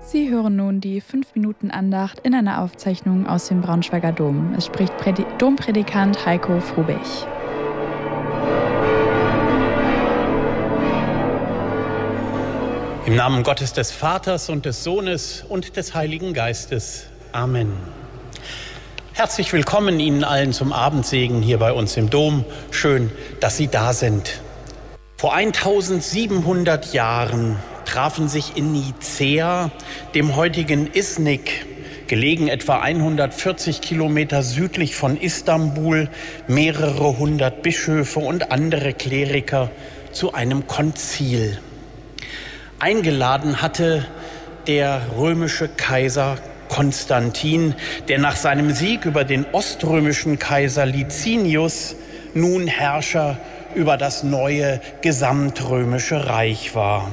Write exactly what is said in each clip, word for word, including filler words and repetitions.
Sie hören nun die fünf Minuten Andacht in einer Aufzeichnung aus dem Braunschweiger Dom. Es spricht Prädi- Domprädikant Heiko Frubich. Im Namen Gottes des Vaters und des Sohnes und des Heiligen Geistes. Amen. Herzlich willkommen Ihnen allen zum Abendsegen hier bei uns im Dom. Schön, dass Sie da sind. Vor eintausendsiebenhundert Jahren trafen sich in Nicäa, dem heutigen Iznik, gelegen etwa hundertvierzig Kilometer südlich von Istanbul, mehrere hundert Bischöfe und andere Kleriker zu einem Konzil. Eingeladen hatte der römische Kaiser Konstantin, der nach seinem Sieg über den oströmischen Kaiser Licinius nun Herrscher über das neue gesamtrömische Reich war.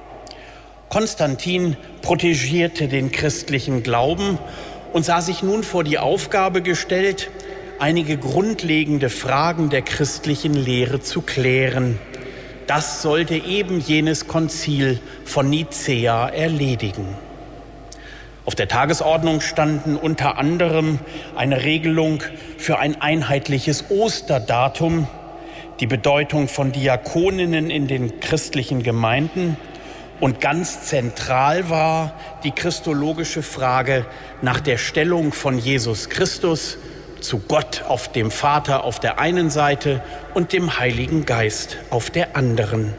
Konstantin protegierte den christlichen Glauben und sah sich nun vor die Aufgabe gestellt, einige grundlegende Fragen der christlichen Lehre zu klären. Das sollte eben jenes Konzil von Nicäa erledigen. Auf der Tagesordnung standen unter anderem eine Regelung für ein einheitliches Osterdatum, die Bedeutung von Diakoninnen in den christlichen Gemeinden und ganz zentral war die christologische Frage nach der Stellung von Jesus Christus zu Gott auf dem Vater auf der einen Seite und dem Heiligen Geist auf der anderen.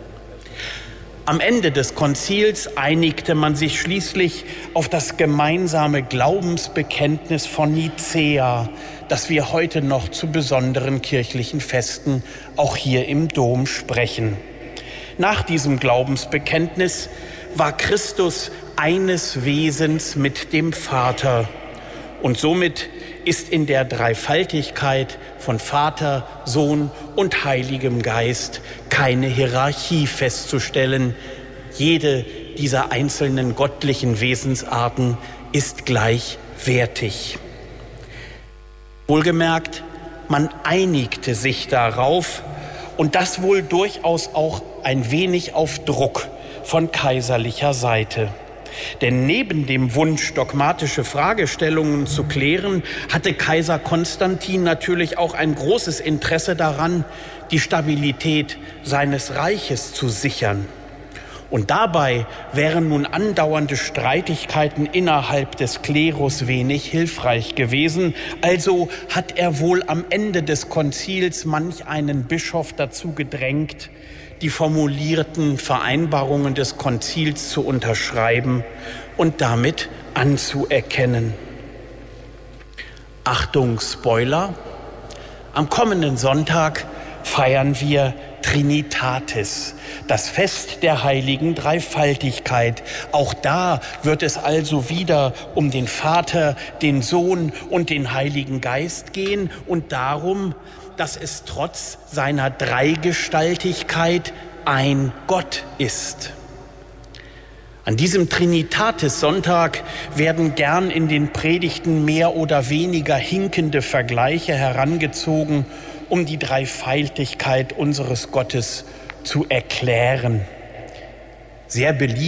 Am Ende des Konzils einigte man sich schließlich auf das gemeinsame Glaubensbekenntnis von Nicäa, das wir heute noch zu besonderen kirchlichen Festen auch hier im Dom sprechen. Nach diesem Glaubensbekenntnis war Christus eines Wesens mit dem Vater und somit ist in der Dreifaltigkeit von Vater, Sohn und Heiligem Geist keine Hierarchie festzustellen. Jede dieser einzelnen gottlichen Wesensarten ist gleichwertig. Wohlgemerkt, man einigte sich darauf und das wohl durchaus auch ein wenig auf Druck von kaiserlicher Seite. Denn neben dem Wunsch, dogmatische Fragestellungen zu klären, hatte Kaiser Konstantin natürlich auch ein großes Interesse daran, die Stabilität seines Reiches zu sichern. Und dabei wären nun andauernde Streitigkeiten innerhalb des Klerus wenig hilfreich gewesen. Also hat er wohl am Ende des Konzils manch einen Bischof dazu gedrängt, die formulierten Vereinbarungen des Konzils zu unterschreiben und damit anzuerkennen. Achtung, Spoiler! Am kommenden Sonntag feiern wir Trinitatis, das Fest der heiligen Dreifaltigkeit. Auch da wird es also wieder um den Vater, den Sohn und den Heiligen Geist gehen und darum, dass es trotz seiner Dreigestaltigkeit ein Gott ist. An diesem Trinitatis-Sonntag werden gern in den Predigten mehr oder weniger hinkende Vergleiche herangezogen, um die Dreifaltigkeit unseres Gottes zu erklären. Sehr beliebt